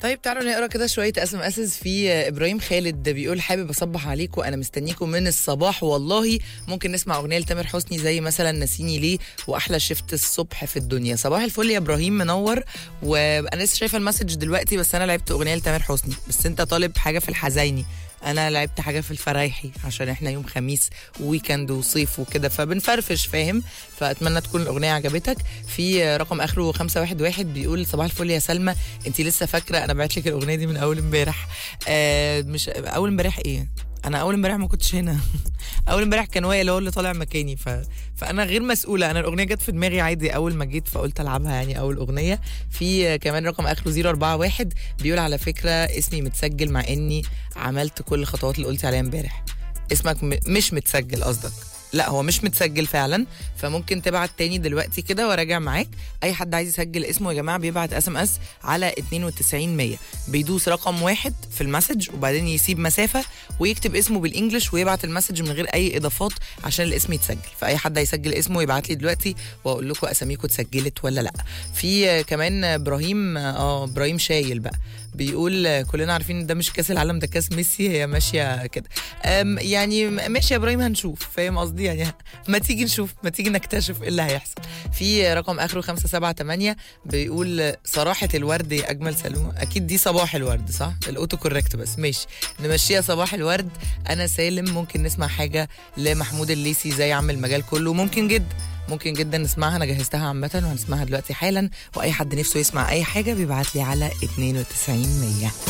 طيب تعالوا نقرا كده شويه اس في ابراهيم خالد بيقول حابب اصبح عليكم، انا مستنيكم من الصباح والله. ممكن نسمع اغنيه لتامر حسني زي مثلا نسيني ليه واحلى شفت الصبح في الدنيا. صباح الفل يا ابراهيم منور. وانا لسه شايفه المسج دلوقتي، بس انا لعبت اغنيه لتامر حسني، بس انت طالب حاجه في الحزيني، انا لعبت حاجه في الفرايحي عشان احنا يوم خميس ويكند وصيف وكده فبنفرفش فاهم. فاتمنى تكون الاغنيه عجبتك. في رقم اخره 511 بيقول صباح الفل يا سلمى، انت لسه فاكره انا بعت لك الاغنيه دي من اول امبارح. مش اول امبارح ايه، انا اول امبارح ما كنتش هنا. اول امبارح كان وائل هو اللي طالع مكاني فانا غير مسؤوله. انا الاغنيه جت في دماغي عادي اول ما جيت فقلت العبها يعني اول اغنيه. في كمان رقم اخره 041 بيقول على فكره اسمي متسجل مع اني عملت كل الخطوات اللي قلتي عليها امبارح. اسمك مش متسجل قصدك؟ لا هو مش متسجل فعلا، فممكن تبعت تاني دلوقتي كده وراجع معاك. اي حد عايز يسجل اسمه يا جماعه بيبعت اس على 92100، بيدوس رقم 1 في المسج وبعدين يسيب مسافه ويكتب اسمه بالانجلش ويبعت المسج من غير اي اضافات عشان الاسم يتسجل. فاي حد هيسجل اسمه يبعت لي دلوقتي واقول لكم اساميكم اتسجلت ولا لا. في كمان ابراهيم شايل بقى بيقول كلنا عارفين ان ده مش كاس العالم ده كاس ميسي، هي ماشيه كده. يعني ماشي يا ابراهيم هنشوف، فاهم قصدي يعني. ما تيجي نشوف، ما تيجي نكتشف ايه اللي هيحصل. في رقم اخره 578 بيقول صراحه الورد يا اجمل سلوم. اكيد دي صباح الورد صح، الاوتو كوركت بس ماشي نمشيها صباح الورد. انا سالم. ممكن نسمع حاجه لمحمود الليثي زي عم المجال كله؟ ممكن جدا نسمعها، انا جهزتها عامه وهنسمعها دلوقتي حالا. واي حد نفسه يسمع اي حاجه بيبعت لي على 92100.